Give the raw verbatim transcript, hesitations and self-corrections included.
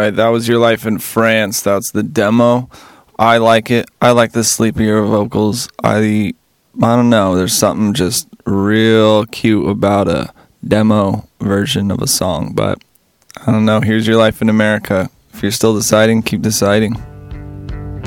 right, that was Your Life in France. That's the demo. I like it. I like the sleepier vocals. I I don't know. There's something just real cute about a demo version of a song. But I don't know. Here's Your Life in America. If you're still deciding, keep deciding.